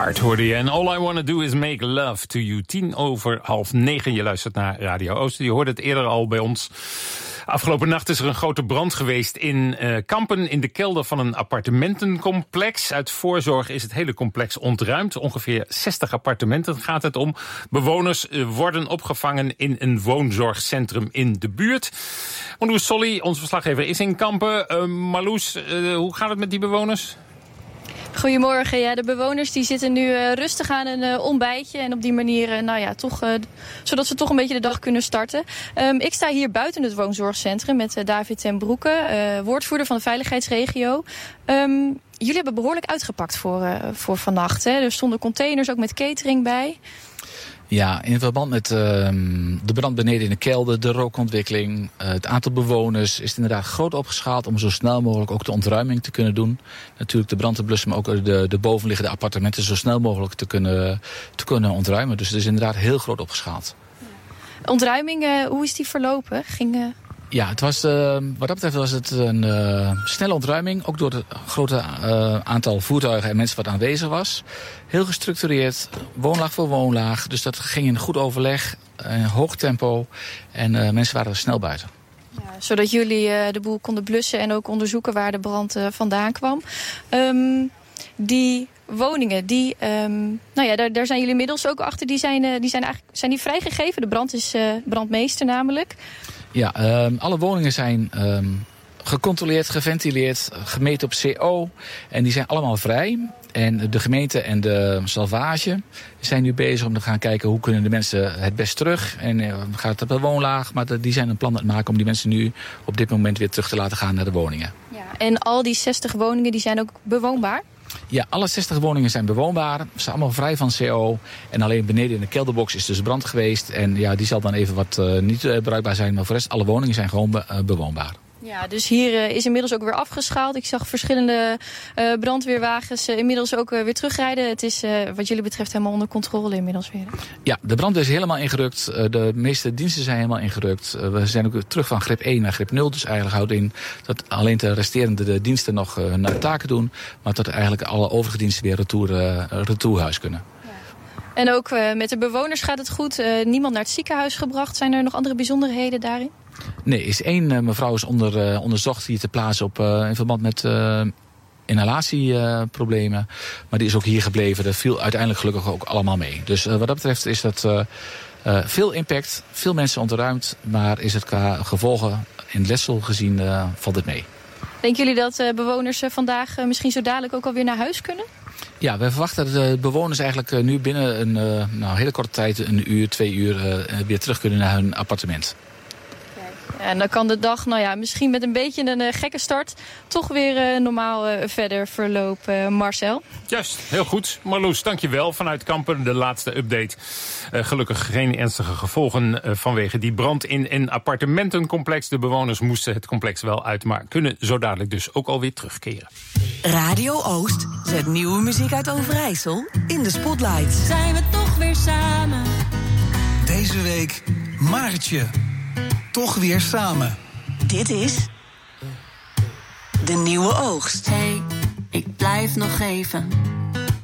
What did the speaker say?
Heart hoorde je. En All I Wanna Do Is Make Love to You. 9:10. Je luistert naar Radio Oosten. Je hoorde het eerder al bij ons. Afgelopen nacht is er een grote brand geweest in Kampen, in de kelder van een appartementencomplex. Uit voorzorg is het hele complex ontruimd. Ongeveer 60 appartementen gaat het om. Bewoners worden opgevangen in een woonzorgcentrum in de buurt. Marloes Solly, onze verslaggever, is in Kampen. Marloes, hoe gaat het met die bewoners? Goedemorgen. Ja, de bewoners die zitten nu rustig aan een ontbijtje. En op die manier, zodat ze toch een beetje de dag kunnen starten. Ik sta hier buiten het woonzorgcentrum met David ten Broeke, woordvoerder van de veiligheidsregio. Jullie hebben behoorlijk uitgepakt voor vannacht. Hè? Er stonden containers ook met catering bij. Ja, in verband met de brand beneden in de kelder, de rookontwikkeling, het aantal bewoners is inderdaad groot opgeschaald om zo snel mogelijk ook de ontruiming te kunnen doen. Natuurlijk de brand te blussen, maar ook de bovenliggende appartementen zo snel mogelijk te kunnen ontruimen. Dus het is inderdaad heel groot opgeschaald. Ontruiming, hoe is die verlopen? Ja, het was, wat dat betreft was het een snelle ontruiming. Ook door het grote aantal voertuigen en mensen wat aanwezig was. Heel gestructureerd, woonlaag voor woonlaag. Dus dat ging in goed overleg, hoog tempo. En mensen waren er snel buiten. Ja, zodat jullie de boel konden blussen en ook onderzoeken waar de brand vandaan kwam. Die woningen, daar zijn jullie inmiddels ook achter. Die zijn vrijgegeven? De brand is brandmeester namelijk. Ja, alle woningen zijn gecontroleerd, geventileerd, gemeten op CO. En die zijn allemaal vrij. En de gemeente en de salvage zijn nu bezig om te gaan kijken hoe kunnen de mensen het best terug. En gaat het op de woonlaag, maar die zijn een plan aan het maken om die mensen nu op dit moment weer terug te laten gaan naar de woningen. Ja, en al die 60 woningen die zijn ook bewoonbaar? Ja, alle 60 woningen zijn bewoonbaar. Ze zijn allemaal vrij van CO. En alleen beneden in de kelderbox is dus brand geweest. En ja, die zal dan even wat niet bruikbaar zijn. Maar voor de rest, alle woningen zijn gewoon bewoonbaar. Ja, dus hier is inmiddels ook weer afgeschaald. Ik zag verschillende brandweerwagens inmiddels ook weer terugrijden. Het is wat jullie betreft helemaal onder controle inmiddels weer. Ja, de brandweer is helemaal ingerukt. De meeste diensten zijn helemaal ingerukt. We zijn ook terug van grip 1 naar grip 0. Dus eigenlijk houdt in dat alleen de resterende diensten nog hun taken doen. Maar dat eigenlijk alle overige diensten weer retour huis kunnen. En ook met de bewoners gaat het goed. Niemand naar het ziekenhuis gebracht. Zijn er nog andere bijzonderheden daarin? Nee, is één mevrouw is onderzocht hier te plaatsen in verband met inhalatieproblemen. Maar die is ook hier gebleven. Dat viel uiteindelijk gelukkig ook allemaal mee. Dus wat dat betreft is dat veel impact, veel mensen ontruimd. Maar is het qua gevolgen in letsel gezien valt het mee. Denken jullie dat bewoners vandaag misschien zo dadelijk ook alweer naar huis kunnen? Ja, we verwachten dat de bewoners eigenlijk nu binnen een hele korte tijd, 1 uur, 2 uur, weer terug kunnen naar hun appartement. En dan kan de dag, misschien met een beetje een gekke start, toch weer normaal verder verlopen. Marcel? Juist, heel goed. Marloes, dankjewel. Vanuit Kampen de laatste update. Gelukkig geen ernstige gevolgen vanwege die brand in een appartementencomplex. De bewoners moesten het complex wel uit, maar kunnen zo dadelijk dus ook alweer terugkeren. Radio Oost zet nieuwe muziek uit Overijssel in de spotlight. Zijn we toch weer samen? Deze week Maartje. Toch weer samen. Dit is De Nieuwe Oogst. Hey, ik blijf nog even.